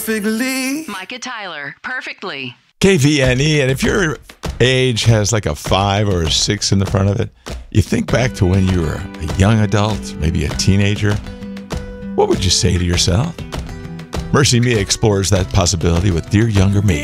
perfectly. Micah Tyler, perfectly. KVNE, and if your age has like a 5 or a 6 in the front of it, you think back to when you were a young adult, maybe a teenager, what would you say to yourself? Mercy Me explores that possibility with Dear Younger Me.